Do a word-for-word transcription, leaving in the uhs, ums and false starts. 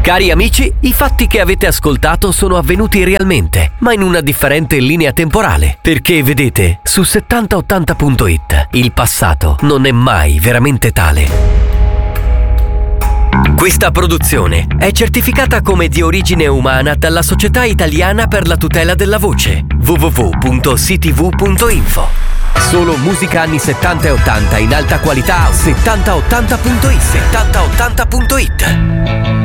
Cari amici, i fatti che avete ascoltato sono avvenuti realmente, ma in una differente linea temporale. Perché vedete, su settanta ottanta punto it il passato non è mai veramente tale. Questa produzione è certificata come di origine umana dalla Società Italiana per la Tutela della Voce, w w w punto c t v punto info. Solo musica anni settanta e ottanta in alta qualità. settanta ottanta punto it. settanta ottanta punto it